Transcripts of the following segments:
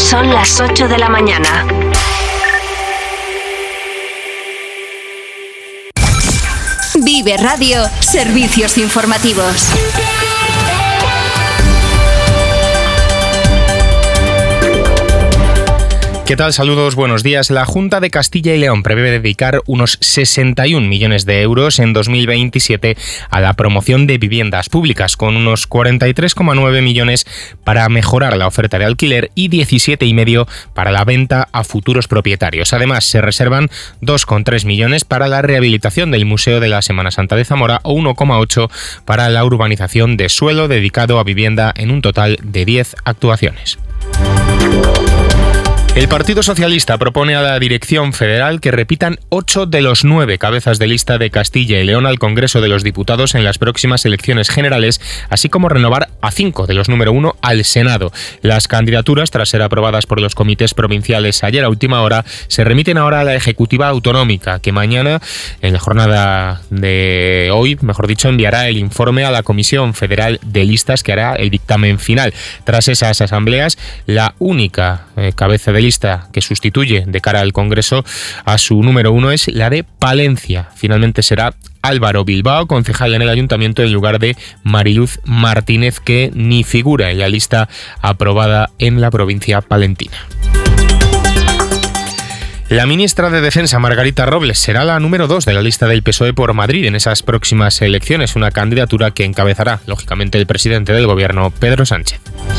Son las 8 de la mañana. Vive Radio, servicios informativos. ¿Qué tal? Saludos, buenos días. La Junta de Castilla y León prevé dedicar unos 61 millones de euros en 2027 a la promoción de viviendas públicas, con unos 43,9 millones para mejorar la oferta de alquiler y 17,5 para la venta a futuros propietarios. Además, se reservan 2,3 millones para la rehabilitación del Museo de la Semana Santa de Zamora o 1,8 para la urbanización de suelo dedicado a vivienda, en un total de 10 actuaciones. El Partido Socialista propone a la Dirección Federal que repitan 8 de los 9 cabezas de lista de Castilla y León al Congreso de los Diputados en las próximas elecciones generales, así como renovar a 5 de los número 1 al Senado. Las candidaturas, tras ser aprobadas por los comités provinciales ayer a última hora, se remiten ahora a la Ejecutiva Autonómica, que mañana, en la jornada de hoy, mejor dicho, enviará el informe a la Comisión Federal de Listas, que hará el dictamen final. Tras esas asambleas, la única cabeza de lista que sustituye de cara al Congreso a su número 1 es la de Palencia. Finalmente será Álvaro Bilbao, concejal en el ayuntamiento, en lugar de Mariluz Martínez, que ni figura en la lista aprobada en la provincia palentina. La ministra de Defensa, Margarita Robles, será la número 2 de la lista del PSOE por Madrid en esas próximas elecciones, una candidatura que encabezará, lógicamente, el presidente del gobierno, Pedro Sánchez.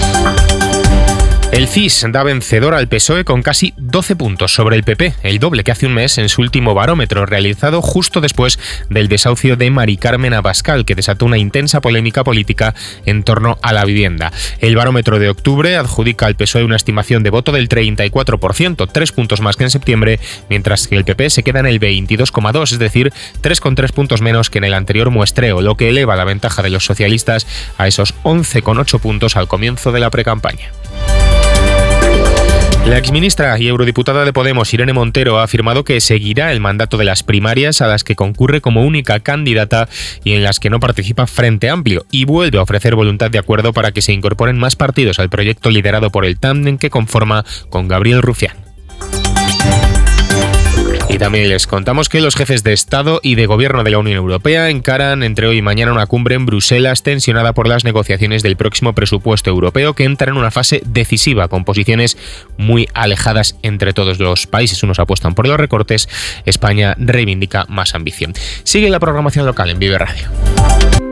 El CIS da vencedor al PSOE con casi 12 puntos sobre el PP, el doble que hace un mes en su último barómetro, realizado justo después del desahucio de Mari Carmen Abascal, que desató una intensa polémica política en torno a la vivienda. El barómetro de octubre adjudica al PSOE una estimación de voto del 34%, 3 puntos más que en septiembre, mientras que el PP se queda en el 22,2%, es decir, 3,3 puntos menos que en el anterior muestreo, lo que eleva la ventaja de los socialistas a esos 11,8 puntos al comienzo de la precampaña. La exministra y eurodiputada de Podemos, Irene Montero, ha afirmado que seguirá el mandato de las primarias a las que concurre como única candidata y en las que no participa Frente Amplio, y vuelve a ofrecer voluntad de acuerdo para que se incorporen más partidos al proyecto liderado por el tándem que conforma con Gabriel Rufián. Y también les contamos que los jefes de Estado y de Gobierno de la Unión Europea encaran entre hoy y mañana una cumbre en Bruselas tensionada por las negociaciones del próximo presupuesto europeo, que entra en una fase decisiva con posiciones muy alejadas entre todos los países. Unos apuestan por los recortes, España reivindica más ambición. Sigue la programación local en Vive Radio.